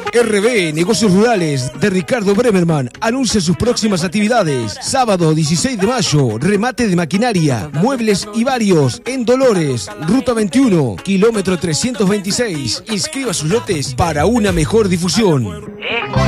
RB Negocios Rurales de Ricardo Bremerman anuncia sus próximas actividades. Sábado 16 de mayo, remate de maquinaria, muebles y varios en Dolores, Ruta 21, kilómetro 326. Inscriba sus lotes para una mejor difusión.